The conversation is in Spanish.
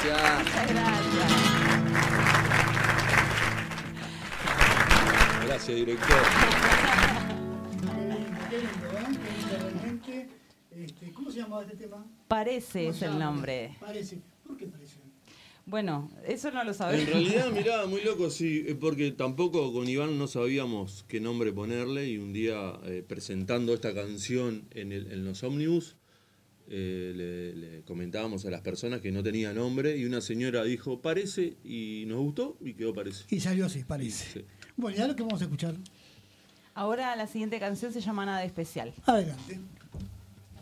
gracias. Muchas gracias. Gracias, director. Qué lindo, ¿eh? Qué lindo realmente. ¿Cómo se llamaba este tema? Parece es el nombre. Parece. ¿Por qué parece? Bueno, eso no lo sabemos. En realidad, mirá, muy loco, sí, porque tampoco con Iván no sabíamos qué nombre ponerle y un día presentando esta canción en los ómnibus le comentábamos a las personas que no tenía nombre y una señora dijo parece y nos gustó y quedó parece. Y salió así, parece. Sí. Bueno, ¿y ahora qué vamos a escuchar? Ahora la siguiente canción se llama Nada Especial. Adelante.